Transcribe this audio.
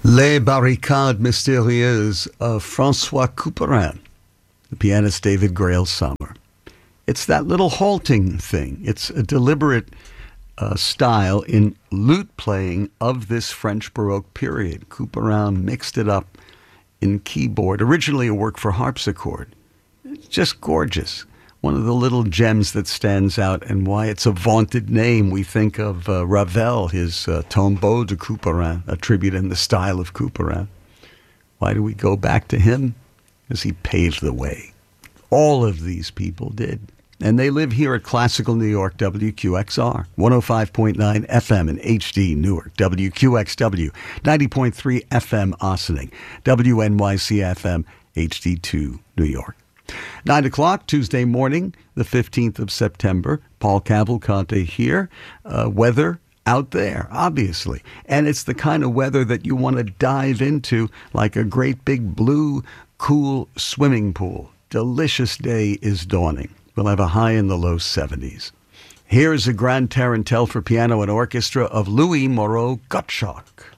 Les Barricades Mystérieuses of François Couperin, the pianist David Grail Sommer. It's that little halting thing. It's a deliberate style in lute playing of this French Baroque period. Couperin mixed it up in keyboard, originally a work for harpsichord. It's just gorgeous. One of the little gems that stands out, and why it's a vaunted name. We think of Ravel, his Tombeau de Couperin, a tribute in the style of Couperin. Why do we go back to him? Because he paved the way. All of these people did. And they live here at Classical New York, WQXR, 105.9 FM in HD Newark, WQXW, 90.3 FM Ossining, WNYC FM, HD2 New York. 9 o'clock, Tuesday morning, the 15th of September. Paul Cavalcante here. Weather out there, obviously. And it's the kind of weather that you want to dive into like a great big blue, cool swimming pool. Delicious day is dawning. We'll have a high in the low 70s. Here is a Grand Tarantelle for piano and orchestra of Louis Moreau Gottschalk.